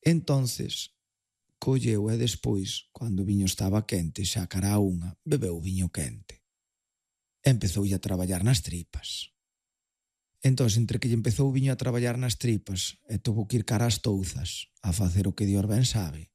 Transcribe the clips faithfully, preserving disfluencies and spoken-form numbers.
Entonces, colleu e despois, cando o viño estaba quente, xa cara a unha, bebeu o viño quente. Empezou a traballar nas tripas. Entón, entre que lle empezou o viño a traballar nas tripas e tuvo que ir cara ás touzas a facer o que Dios ben sabe,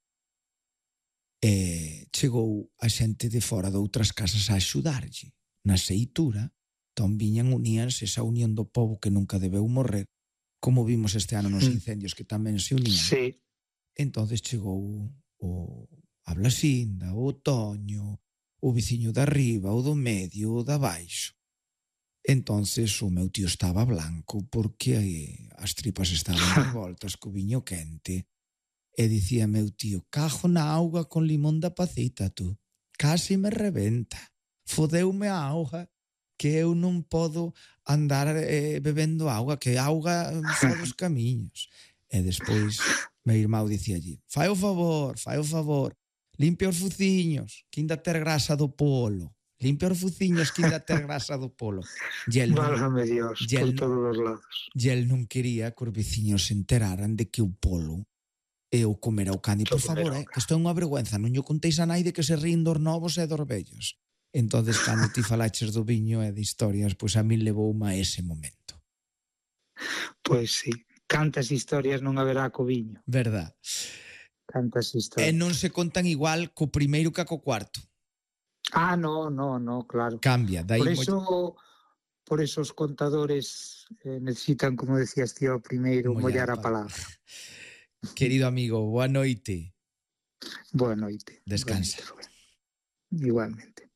e chegou a xente de fora de outras casas a axudarlle na seitura. Entón viñan, uníanse, esa unión do pobo que nunca debeu morrer, como vimos este ano nos incendios que tamén se unían. Sí. Entonces chegou o a Blasinda, o Toño, o veciño de arriba, o do medio, o de abaixo. Entonces o meu tío estaba blanco porque as tripas estaban revoltas co viño quente. E dicía meu tío: cajo na auga con limón da pacita, tú. Casi me rebenta. Fodeume a auga, que eu non podo andar eh, bebendo auga, que auga fode os camiños. E despois meu irmão dicía allí: fai o favor, fai o favor, limpia os fuciños, que inda ter grasa do polo. Limpia os fuciños, que inda ter grasa do polo. Válgame Dios, por todos os lados. E el non quería que os veciños se enteraran de que o polo e o comer ao cani. Por favor, eh, que isto é unha vergüenza, non lle contéis a nai de que se rín dos novos e dos vellos. Entonces, cando ti falaches do viño e de historias, pois a min levoume a ese momento. Pois sí, cantas historias non haberá co viño. Verdad. Cantas historias. E non se contan igual co primeiro que co cuarto. Ah, no, no, no, claro. Cambia. Dai por eso, mo... por eso os contadores eh, necesitan, como decías ti ao primeiro, mollar a palabra. Querido amigo, boa noite. Boa noite. Descansa. Igualmente.